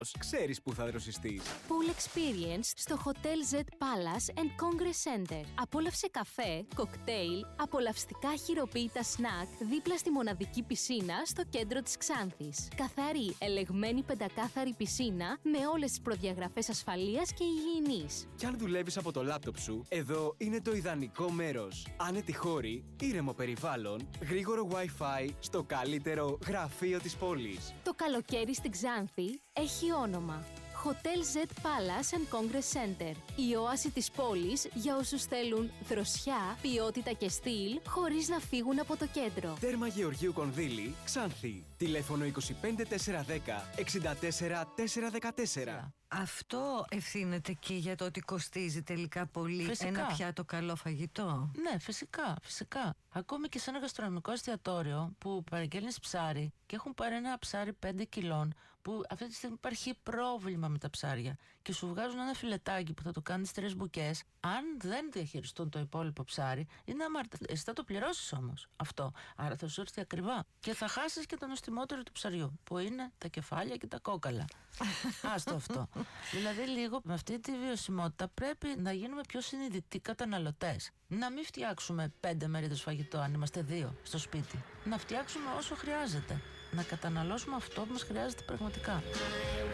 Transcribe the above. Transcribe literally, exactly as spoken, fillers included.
ξέρεις που θα δροσιστείς. Pool Experience στο Hotel Z Palace and Congress Center. Απόλαυσε καφέ, κοκτέιλ, απολαυστικά χειροποίητα σνακ δίπλα στη μοναδική πισίνα στο κέντρο της Ξάνθης. Καθαρή, ελεγμένη πεντακάθαρη πισίνα με όλες τις προδιαγραφές ασφαλείας και υγιεινής. Κι αν δουλεύεις από το λάπτοπ σου, εδώ είναι το ιδανικό μέρος. Άνετοι χώροι, ήρεμο περιβάλλον, γρήγορο Wi-Fi στο καλύτερο γραφείο της πόλης. Το καλοκαίρι στην Ξάνθη έχει όνομα. Hotel Z Palace and Congress Center. Η όαση της πόλης για όσους θέλουν δροσιά, ποιότητα και στυλ χωρίς να φύγουν από το κέντρο. Τέρμα Γεωργίου Κονδύλη, Ξάνθη. Τηλέφωνο είκοσι πέντε τετρακόσια δέκα εξήντα τέσσερα τετρακόσια δεκατέσσερα. Αυτό ευθύνεται και για το ότι κοστίζει τελικά πολύ Φυσικά. ένα πιάτο καλό φαγητό. Ναι, φυσικά, φυσικά. Ακόμη και σε ένα γαστρονομικό εστιατόριο που παραγγέλνεις ψάρι και έχουν πάρει ένα ψάρι πέντε κιλών, που αυτή τη στιγμή υπάρχει πρόβλημα με τα ψάρια και σου βγάζουν ένα φιλετάκι που θα το κάνεις τρεις μπουκές. Αν δεν διαχειριστούν το υπόλοιπο ψάρι, είναι αμάρτα. Εσύ θα το πληρώσεις όμως αυτό. Άρα θα σου έρθει ακριβά. Και θα χάσεις και το νοστιμότερο του ψαριού, που είναι τα κεφάλια και τα κόκαλα. Άστο αυτό. Δηλαδή, λίγο με αυτή τη βιωσιμότητα πρέπει να γίνουμε πιο συνειδητοί καταναλωτές. Να μην φτιάξουμε πέντε μερίδες φαγητό αν είμαστε δύο στο σπίτι. Να φτιάξουμε όσο χρειάζεται. Να καταναλώσουμε αυτό που μας χρειάζεται πραγματικά.